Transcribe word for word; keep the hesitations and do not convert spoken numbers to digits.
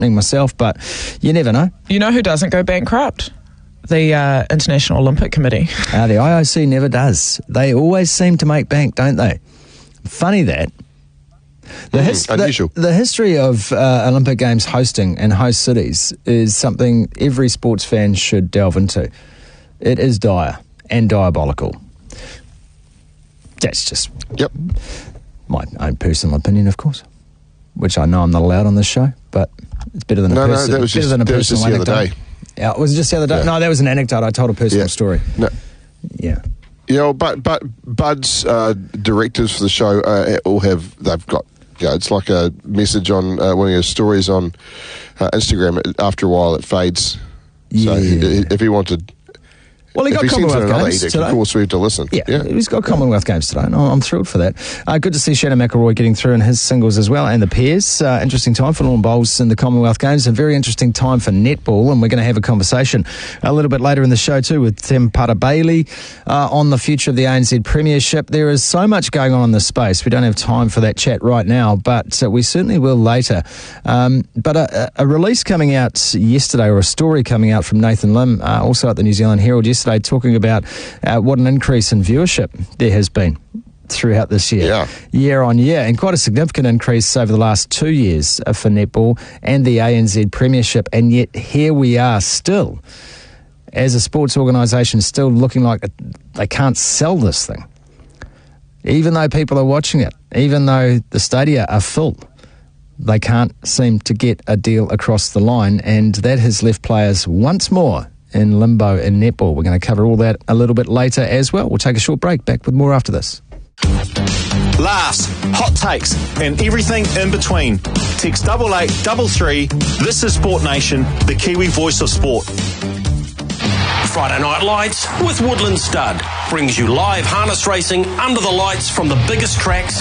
myself, but you never know. You know who doesn't go bankrupt? The uh, International Olympic Committee. Uh, the I O C never does. They always seem to make bank, don't they? Funny that. The, mm, his- unusual. the, the history of uh, Olympic Games hosting and host cities is something every sports fan should delve into. It is dire and diabolical. That's just Yep. my own personal opinion, of course, which I know I'm not allowed on this show, but it's better than a No, no, person, that was better just- than a that was just personal the other anecdote. day. Yeah, was it just the other day? Yeah. No, that was an anecdote. I told a personal Yeah. story. No. Yeah. You know, but but Bud's uh, directors for the show uh, all have they've got. Yeah, it's like a message on uh, one of your stories on uh, Instagram. After a while, it fades. Yeah. So he, if he wanted, Well, he if got he sends Commonwealth another Games edict, today. of course we have to listen. Yeah, yeah. he's got Commonwealth Games today, and I'm thrilled for that. Uh, good to see Shannon McElroy getting through in his singles as well, and the pairs. Uh, interesting time for lawn bowls in the Commonwealth Games, a very interesting time for netball, and we're going to have a conversation a little bit later in the show too with Tim Pata-Bailey uh, on the future of the A N Z Premiership. There is so much going on in this space. We don't have time for that chat right now, but uh, we certainly will later. Um, but a, a release coming out yesterday, or a story coming out from Nathan Lim, uh, also at the New Zealand Herald yesterday, talking about Uh, what an increase in viewership there has been throughout this year, Yeah. year on year, and quite a significant increase over the last two years uh, for netball and the A N Z Premiership. And yet here we are still, as a sports organisation, still looking like they can't sell this thing, even though people are watching it, even though the stadia are full. They can't seem to get a deal across the line, and that has left players once more in limbo in netball. We're going to cover all that a little bit later as well. We'll take a short break. Back with more after this. Laughs, hot takes, and everything in between. Text double eight double three. This is Sport Nation, the Kiwi voice of sport. Friday Night Lights with Woodland Stud brings you live harness racing under the lights from the biggest tracks